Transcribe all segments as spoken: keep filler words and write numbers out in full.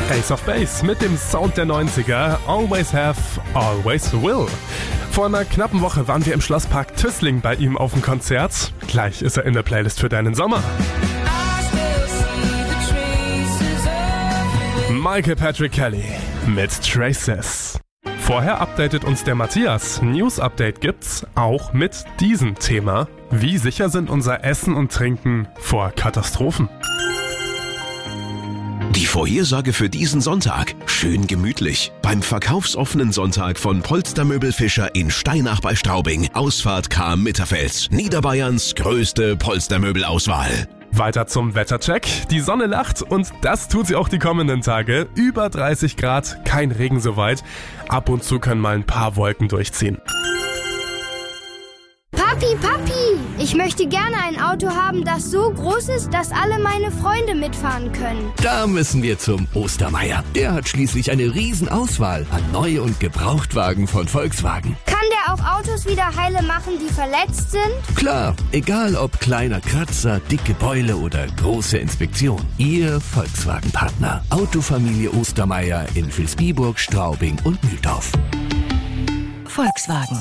Ace of Base mit dem Sound der neunziger, Always Have, Always Will. Vor einer knappen Woche waren wir im Schlosspark Tüßling bei ihm auf dem Konzert. Gleich ist er in der Playlist für deinen Sommer. Michael Patrick Kelly mit Traces. Vorher updatet uns der Matthias. News-Update gibt's auch mit diesem Thema. Wie sicher sind unser Essen und Trinken vor Katastrophen? Die Vorhersage für diesen Sonntag. Schön gemütlich. Beim verkaufsoffenen Sonntag von Polstermöbel Fischer in Steinach bei Straubing. Ausfahrt Cham-Mitterfels. Niederbayerns größte Polstermöbelauswahl. Weiter zum Wettercheck. Die Sonne lacht und das tut sie auch die kommenden Tage. Über dreißig Grad, kein Regen soweit. Ab und zu können mal ein paar Wolken durchziehen. Papi, Papi, ich möchte gerne ein Auto haben, das so groß ist, dass alle meine Freunde mitfahren können. Da müssen wir zum Ostermeier. Der hat schließlich eine Riesenauswahl an Neu- und Gebrauchtwagen von Volkswagen. Kann der auch Autos wieder heile machen, die verletzt sind? Klar, egal ob kleiner Kratzer, dicke Beule oder große Inspektion. Ihr Volkswagen-Partner. Autofamilie Ostermeier in Vilsbiburg, Straubing und Mühldorf. Volkswagen.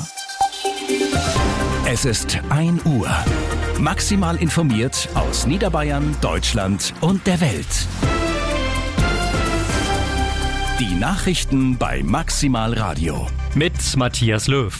Es ist ein Uhr. Maximal informiert aus Niederbayern, Deutschland und der Welt. Die Nachrichten bei Maximal Radio. Mit Matthias Löw.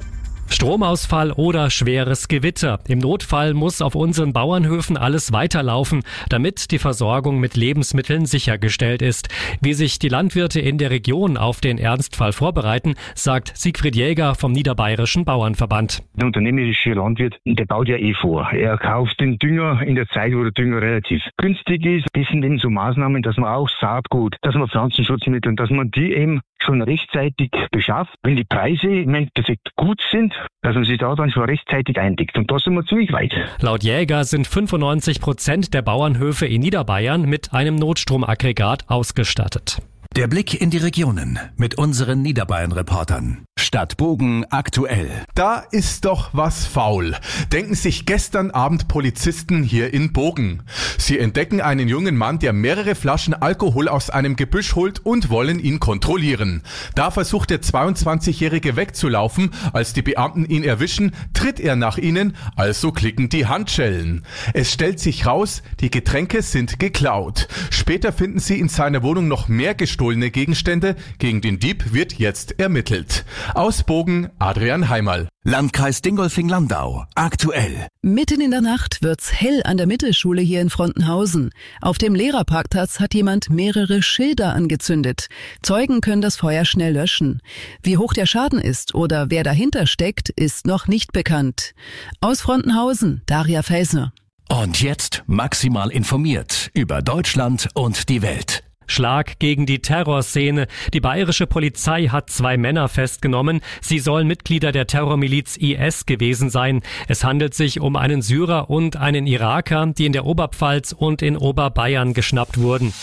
Stromausfall oder schweres Gewitter. Im Notfall muss auf unseren Bauernhöfen alles weiterlaufen, damit die Versorgung mit Lebensmitteln sichergestellt ist. Wie sich die Landwirte in der Region auf den Ernstfall vorbereiten, sagt Siegfried Jäger vom Niederbayerischen Bauernverband. Der unternehmerische Landwirt, der baut ja eh vor. Er kauft den Dünger in der Zeit, wo der Dünger relativ günstig ist. Das sind eben so Maßnahmen, dass man auch Saatgut, dass man Pflanzenschutzmittel und dass man die eben schon rechtzeitig beschafft. Wenn die Preise im Endeffekt gut sind, dass man sich da dann schon rechtzeitig eindeckt. Und da sind wir ziemlich weit. Laut Jäger sind fünfundneunzig Prozent der Bauernhöfe in Niederbayern mit einem Notstromaggregat ausgestattet. Der Blick in die Regionen mit unseren Niederbayern-Reportern. Stadt Bogen aktuell. Da ist doch was faul, denken sich gestern Abend Polizisten hier in Bogen. Sie entdecken einen jungen Mann, der mehrere Flaschen Alkohol aus einem Gebüsch holt und wollen ihn kontrollieren. Da versucht der zweiundzwanzigjährige wegzulaufen. Als die Beamten ihn erwischen, tritt er nach ihnen, also klicken die Handschellen. Es stellt sich raus, die Getränke sind geklaut. Später finden sie in seiner Wohnung noch mehr gestohlene Gegenstände. Gegen den Dieb wird jetzt ermittelt. Aus Bogen, Adrian Heimerl. Landkreis Dingolfing-Landau, aktuell. Mitten in der Nacht wird's hell an der Mittelschule hier in Frontenhausen. Auf dem Lehrerparkplatz hat jemand mehrere Schilder angezündet. Zeugen können das Feuer schnell löschen. Wie hoch der Schaden ist oder wer dahinter steckt, ist noch nicht bekannt. Aus Frontenhausen, Daria Felsner. Und jetzt maximal informiert über Deutschland und die Welt. Schlag gegen die Terrorszene. Die bayerische Polizei hat zwei Männer festgenommen. Sie sollen Mitglieder der Terrormiliz I S gewesen sein. Es handelt sich um einen Syrer und einen Iraker, die in der Oberpfalz und in Oberbayern geschnappt wurden.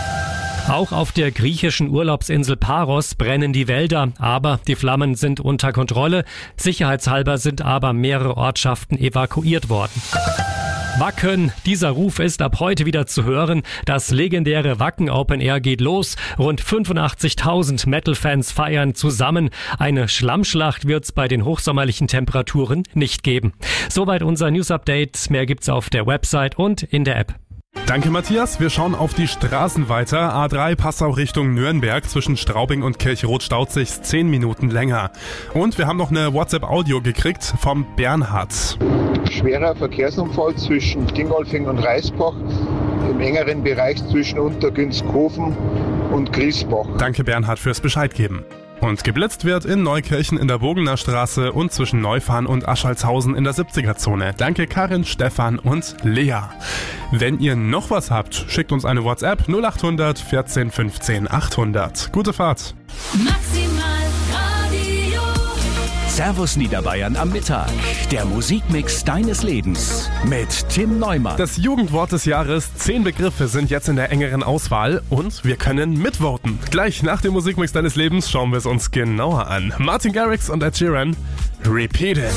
Auch auf der griechischen Urlaubsinsel Paros brennen die Wälder, aber die Flammen sind unter Kontrolle. Sicherheitshalber sind aber mehrere Ortschaften evakuiert worden. Wacken, dieser Ruf ist ab heute wieder zu hören. Das legendäre Wacken Open Air geht los. Rund fünfundachtzigtausend Metal-Fans feiern zusammen. Eine Schlammschlacht wird's bei den hochsommerlichen Temperaturen nicht geben. Soweit unser News-Update. Mehr gibt's auf der Website und in der App. Danke Matthias, wir schauen auf die Straßen weiter. A drei Passau Richtung Nürnberg, zwischen Straubing und Kirchroth staut sich's zehn Minuten länger. Und wir haben noch eine WhatsApp-Audio gekriegt vom Bernhard. Schwerer Verkehrsunfall zwischen Dingolfing und Reisbach, im engeren Bereich zwischen Untergünskhofen und Griesbach. Danke Bernhard fürs Bescheid geben. Und geblitzt wird in Neukirchen in der Bogener Straße und zwischen Neufahren und Aschaltshausen in der siebziger-Zone. Danke Karin, Stefan und Lea. Wenn ihr noch was habt, schickt uns eine WhatsApp null acht hundert vierzehn fünfzehn achthundert. Gute Fahrt. Maximal Radio. Servus Niederbayern am Mittag. Der Musikmix deines Lebens mit Tim Neumann. Das Jugendwort des Jahres, zehn Begriffe sind jetzt in der engeren Auswahl und wir können mitvoten. Gleich nach dem Musikmix deines Lebens schauen wir es uns genauer an. Martin Garrix und Ed Sheeran, Repeat It.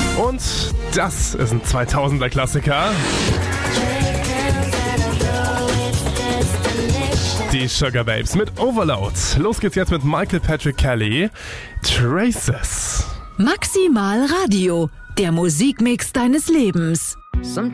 Und das ist ein zweitausender Klassiker. Die Sugar Babes mit Overload. Los geht's jetzt mit Michael Patrick Kelly. Traces. Maximal Radio, der Musikmix deines Lebens.